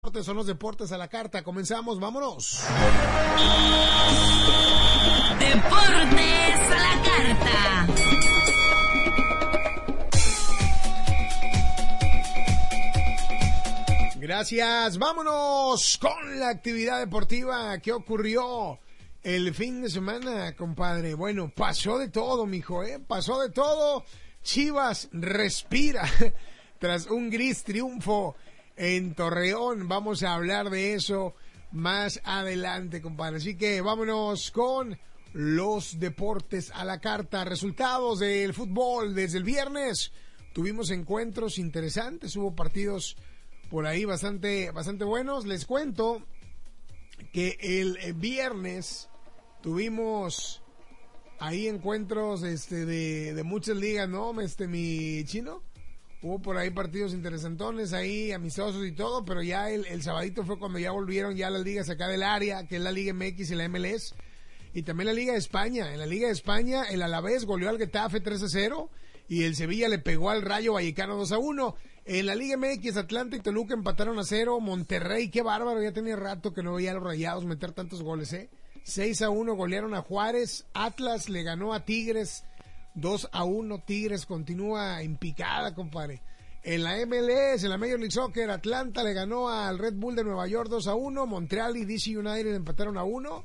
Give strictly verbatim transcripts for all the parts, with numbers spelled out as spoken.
Son los deportes a la carta. Comenzamos, vámonos. Deportes a la carta. Gracias, vámonos con la actividad deportiva. ¿Qué ocurrió el fin de semana, compadre? Bueno, pasó de todo, mijo, ¿eh? Pasó de todo. Chivas respira tras un gris triunfo en Torreón. Vamos a hablar de eso más adelante, compadre. Así que vámonos con los deportes a la carta. Resultados del fútbol desde el viernes. Tuvimos encuentros interesantes, hubo partidos por ahí bastante, bastante buenos. Les cuento que el viernes tuvimos ahí encuentros este de, de muchas ligas, ¿no? Este, mi chino. Hubo por ahí partidos interesantones, ahí amistosos y todo, pero ya el, el sabadito fue cuando ya volvieron ya las ligas acá del área, que es la Liga M X y la M L S, y también la Liga de España. En la Liga de España, el Alavés goleó al Getafe tres a cero, y el Sevilla le pegó al Rayo Vallecano dos a uno. En la Liga M X, Atlanta y Toluca empataron a cero, Monterrey, qué bárbaro, ya tenía rato que no veía a los Rayados meter tantos goles, ¿eh? seis a uno golearon a Juárez, Atlas le ganó a Tigres dos a uno, Tigres continúa en picada, compadre. En la M L S, en la Major League Soccer, Atlanta le ganó al Red Bull de Nueva York dos a uno, Montreal y D C United empataron a uno,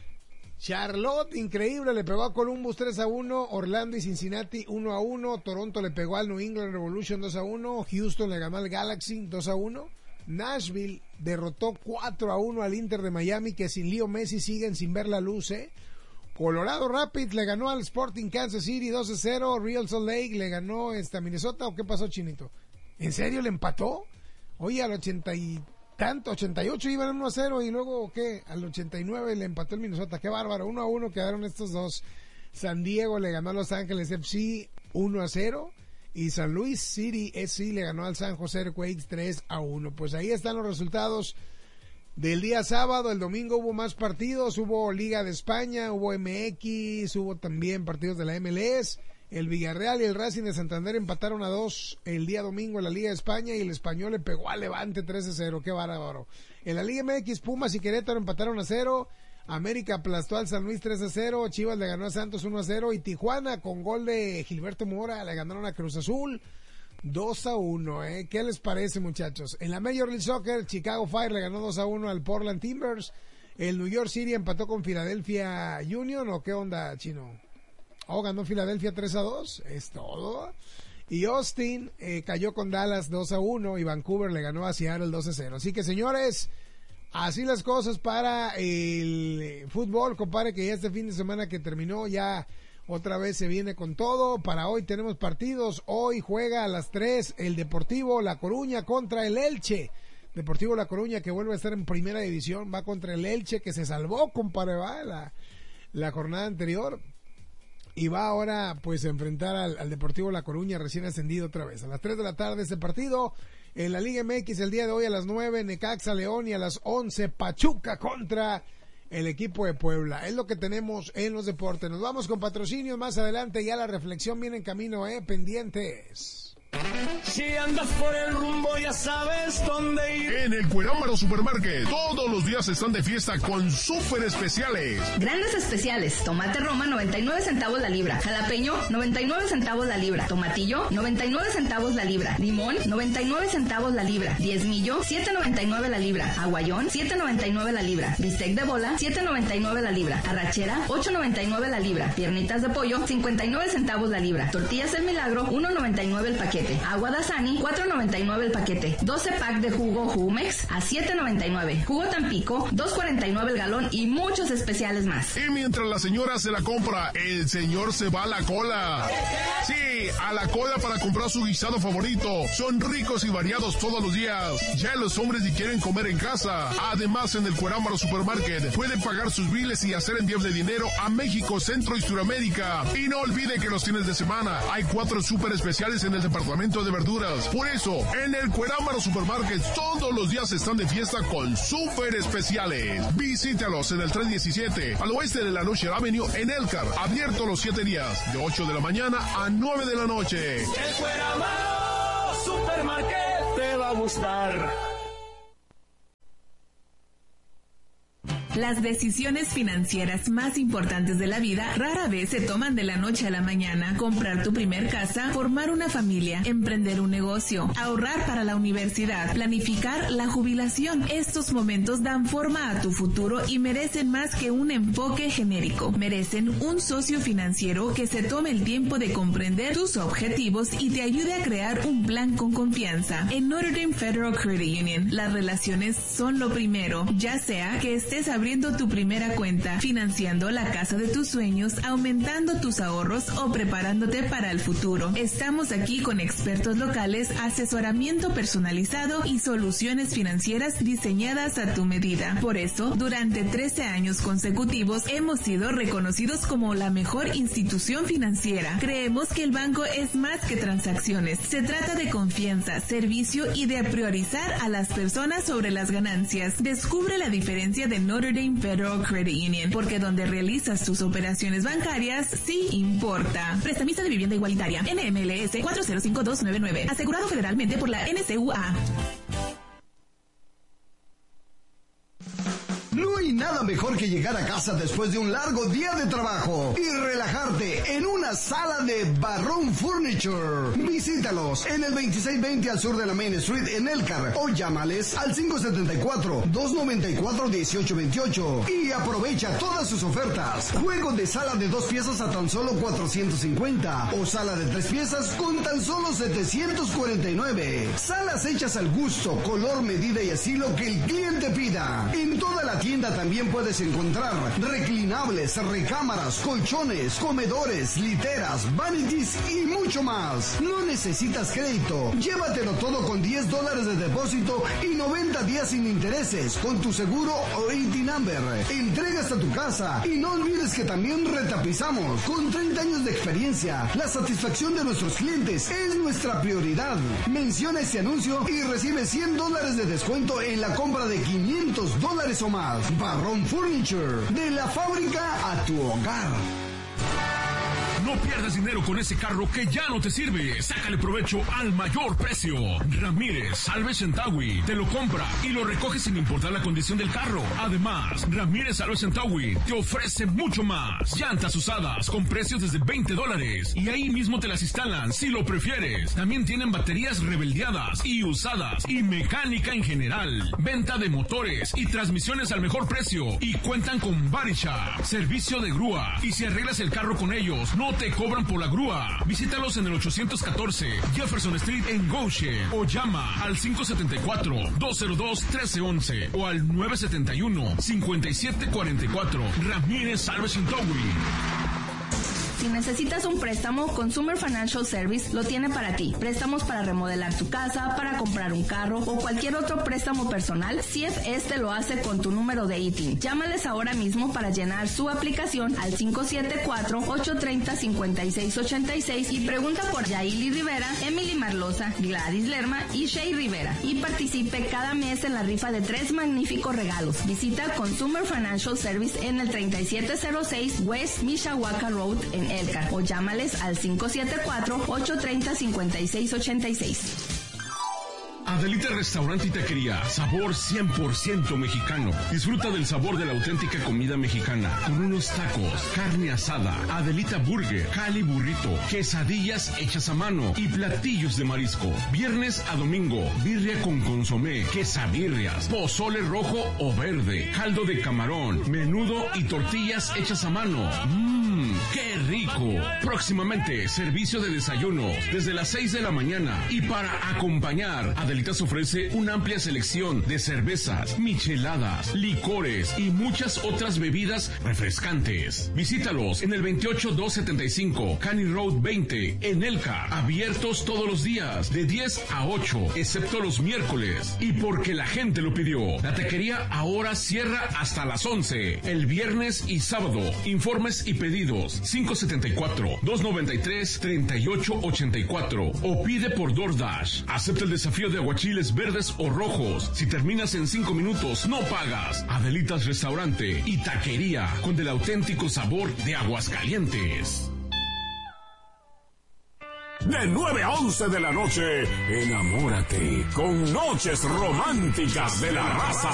Charlotte, increíble, le pegó a Columbus tres a uno, Orlando y Cincinnati uno a uno, Toronto le pegó al New England Revolution dos a uno, Houston le ganó al Galaxy dos a uno, Nashville derrotó cuatro a uno al Inter de Miami, que sin Leo Messi siguen sin ver la luz, ¿eh? Colorado Rapids le ganó al Sporting Kansas City dos a cero, Real Salt Lake le ganó esta Minnesota, ¿o qué pasó, Chinito? ¿En serio le empató? Oye, al ochenta y tanto, ochenta y ocho iban uno a cero y luego, ¿qué? Al ochenta y nueve le empató el Minnesota, qué bárbaro, uno a uno quedaron estos dos. San Diego le ganó a Los Ángeles F C uno a cero y San Luis City F C le ganó al San Jose Earthquakes tres a uno. Pues ahí están los resultados del día sábado. El domingo hubo más partidos, hubo Liga de España, hubo M X, hubo también partidos de la M L S, el Villarreal y el Racing de Santander empataron a dos el día domingo en la Liga de España y el Español le pegó al Levante tres a cero, qué bárbaro. En la Liga M X, Pumas y Querétaro empataron a cero, América aplastó al San Luis tres a cero, Chivas le ganó a Santos uno a cero y Tijuana con gol de Gilberto Mora le ganaron a Cruz Azul dos a uno, ¿eh? ¿Qué les parece, muchachos? En la Major League Soccer, Chicago Fire le ganó dos a uno al Portland Timbers. El New York City empató con Philadelphia Union, ¿o qué onda, Chino? Oh, ganó Philadelphia tres a dos, es todo. Y Austin eh, cayó con Dallas dos a uno y Vancouver le ganó a Seattle dos a cero. Así que, señores, así las cosas para el fútbol, compadre, que ya este fin de semana que terminó ya otra vez se viene con todo. Para hoy tenemos partidos. Hoy juega a las tres el Deportivo La Coruña contra el Elche. Deportivo La Coruña, que vuelve a estar en primera división, va contra el Elche, que se salvó, compadre, va la, la jornada anterior. Y va ahora pues a enfrentar al, al Deportivo La Coruña, recién ascendido otra vez. A las tres de la tarde este partido. En la Liga M X el día de hoy a las nueve, Necaxa León, y a las once, Pachuca contra el equipo de Puebla. Es lo que tenemos en los deportes. Nos vamos con patrocinios más adelante. Ya la reflexión viene en camino, eh, pendientes. Si andas por el rumbo ya sabes dónde ir. En el Cuerámaro Supermarket todos los días están de fiesta con súper especiales. Grandes especiales: tomate Roma noventa y nueve centavos la libra, jalapeño noventa y nueve centavos la libra, tomatillo noventa y nueve centavos la libra, limón noventa y nueve centavos la libra, diezmillo siete noventa y nueve la libra, aguayón siete noventa y nueve la libra, bistec de bola siete noventa y nueve la libra, arrachera ocho noventa y nueve la libra, piernitas de pollo cincuenta y nueve centavos la libra, tortillas El Milagro uno noventa y nueve el paquete, agua Dasani cuatro noventa y nueve el paquete, doce pack de jugo Jumex a siete noventa y nueve, jugo Tampico dos cuarenta y nueve el galón y muchos especiales más. Y mientras la señora se la compra, el señor se va a la cola. Sí, a la cola para comprar su guisado favorito. Son ricos y variados todos los días. Ya los hombres ni quieren comer en casa. Además, en el Cuerámaro Supermarket pueden pagar sus biles y hacer envíos de dinero a México, Centro y Suramérica. Y no olvide que los fines de semana hay cuatro súper especiales en el departamento de verduras. Por eso, en el Cuerámaro Supermarket todos los días están de fiesta con súper especiales. Visítalos en el tres diecisiete, al oeste de la Noche Avenue en Elkhart. Abierto los siete días, de ocho de la mañana a nueve de la noche. El Cuerámaro Supermarket te va a gustar. Las decisiones financieras más importantes de la vida rara vez se toman de la noche a la mañana. Comprar tu primer casa, formar una familia, emprender un negocio, ahorrar para la universidad, planificar la jubilación. Estos momentos dan forma a tu futuro y merecen más que un enfoque genérico. Merecen un socio financiero que se tome el tiempo de comprender tus objetivos y te ayude a crear un plan con confianza. En Notre Dame Federal Credit Union, las relaciones son lo primero, ya sea que estés abriendo tu primera cuenta, financiando la casa de tus sueños, aumentando tus ahorros o preparándote para el futuro. Estamos aquí con expertos locales, asesoramiento personalizado y soluciones financieras diseñadas a tu medida. Por eso, durante trece años consecutivos hemos sido reconocidos como la mejor institución financiera. Creemos que el banco es más que transacciones. Se trata de confianza, servicio y de priorizar a las personas sobre las ganancias. Descubre la diferencia de Notre Dame Federal Credit Union, porque donde realizas tus operaciones bancarias sí importa. Prestamista de vivienda igualitaria, N M L S cuatro cero cinco dos nueve nueve, asegurado federalmente por la N C U A. No hay nada mejor que llegar a casa después de un largo día de trabajo y relajarte en una sala de Barrón Furniture. Visítalos en el veintiséis veinte al sur de la Main Street en Elkhart o llámales al cinco siete cuatro, dos nueve cuatro, uno ocho dos ocho y aprovecha todas sus ofertas. Juego de sala de dos piezas a tan solo cuatrocientos cincuenta o sala de tres piezas con tan solo setecientos cuarenta y nueve. Salas hechas al gusto, color, medida y estilo que el cliente pida. En toda la tienda también puedes encontrar reclinables, recámaras, colchones, comedores, literas, vanities y mucho más. No necesitas crédito. Llévatelo todo con diez dólares de depósito y noventa días sin intereses con tu seguro o I T number. Entrega hasta tu casa y no olvides que también retapizamos. Con treinta años de experiencia, la satisfacción de nuestros clientes es nuestra prioridad. Menciona este anuncio y recibe cien dólares de descuento en la compra de quinientos dólares o más. Barrón Furniture, de la fábrica a tu hogar. No pierdas dinero con ese carro que ya no te sirve. Sácale provecho al mayor precio. Ramírez Salvage and Towing te lo compra y lo recoge sin importar la condición del carro. Además, Ramírez Salvage and Towing te ofrece mucho más. Llantas usadas con precios desde veinte dólares y ahí mismo te las instalan si lo prefieres. También tienen baterías rebeldeadas y usadas y mecánica en general. Venta de motores y transmisiones al mejor precio y cuentan con Body Shop, servicio de grúa. Y si arreglas el carro con ellos, no te cobran por la grúa. Visítalos en el ochocientos catorce Jefferson Street en Goshen o llama al cinco siete cuatro, dos cero dos, uno tres uno uno o al nueve siete uno, cinco siete cuatro cuatro. Ramírez Salvage and Towing. Si necesitas un préstamo, Consumer Financial Service lo tiene para ti. Préstamos para remodelar tu casa, para comprar un carro o cualquier otro préstamo personal, C I F este lo hace con tu número de I T I N. Llámales ahora mismo para llenar su aplicación al cinco siete cuatro, ocho tres cero, cinco seis ocho seis y pregunta por Yaili Rivera, Emily Marlosa, Gladys Lerma y Shay Rivera. Y participe cada mes en la rifa de tres magníficos regalos. Visita Consumer Financial Service en el treinta y siete cero seis West Mishawaka Road en Elkhart o llámales al cinco siete cuatro, ocho tres cero, cinco seis ocho seis. Adelita Restaurante y Taquería, sabor cien por ciento mexicano. Disfruta del sabor de la auténtica comida mexicana, con unos tacos, carne asada, Adelita Burger, Cali Burrito, quesadillas hechas a mano y platillos de marisco. Viernes a domingo, birria con consomé, quesabirrias, pozole rojo o verde, caldo de camarón, menudo y tortillas hechas a mano. ¡Mmm! ¡Qué rico! Próximamente, servicio de desayuno desde las seis de la mañana y para acompañar, Adelitas ofrece una amplia selección de cervezas, micheladas, licores y muchas otras bebidas refrescantes. Visítalos en el veintiocho mil doscientos setenta y cinco Canny Road veinte en Elkhart, abiertos todos los días de diez a ocho, excepto los miércoles. Y porque la gente lo pidió, la taquería ahora cierra hasta las once, el viernes y sábado. Informes y pedidos cinco siete cuatro, dos nueve tres, tres ocho ocho cuatro o pide por DoorDash. Acepta el desafío de aguachiles verdes o rojos. Si terminas en cinco minutos, no pagas. Adelitas Restaurante y Taquería, con el auténtico sabor de Aguascalientes. De nueve a once de la noche, enamórate con Noches Románticas de la Raza.